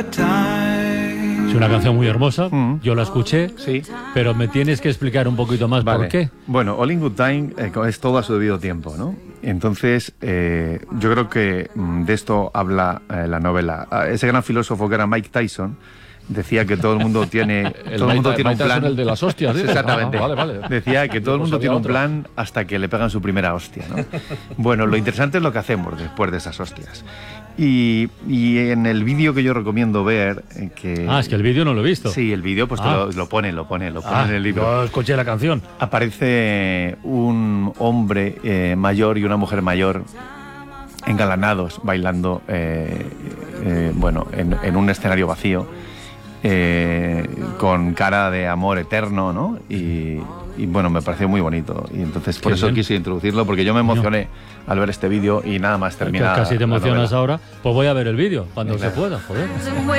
Es una canción muy hermosa, yo la escuché, Sí. pero me tienes que explicar un poquito más por qué. Bueno, All in Good Time es todo a su debido tiempo, ¿no? Entonces, yo creo que de esto habla la novela. Ese gran filósofo que era Mike Tyson decía que todo el mundo tiene, un plan. El de las hostias, ¿sí? Exactamente. Vale. Decía que todo el mundo sabía tiene un otro. plan hasta que le pegan su primera hostia, ¿no? Bueno, lo interesante es lo que hacemos después de esas hostias. Y en el vídeo que yo recomiendo ver, que... Es que el vídeo no lo he visto. Sí, el vídeo pues lo pone en el libro. Yo escuché la canción. Aparece un hombre mayor y una mujer mayor engalanados bailando en un escenario vacío, con cara de amor eterno, ¿no? Y bueno, me pareció muy bonito. Y entonces por eso quise introducirlo, porque yo me emocioné al ver este vídeo y nada más terminar. Casi te emocionas la novela. ahora. Pues voy a ver el vídeo cuando se pueda, joder.